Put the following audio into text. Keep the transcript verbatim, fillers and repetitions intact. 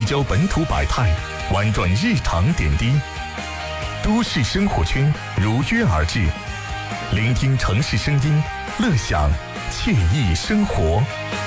焦本土百态，玩转日常点滴。都市生活圈如约而至，聆听城市声音，乐享惬意生活。